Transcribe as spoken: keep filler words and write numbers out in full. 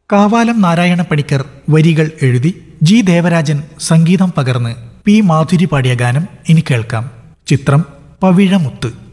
കാവാലം നാരായണ പണിക്കർ വരികൾ എഴുതി ജി ദേവരാജൻ സംഗീതം പകർന്ന് പി മാധുരി പാടിയ ഗാനം ഇനി കേൾക്കാം. ചിത്രം പവിഴമുത്ത്.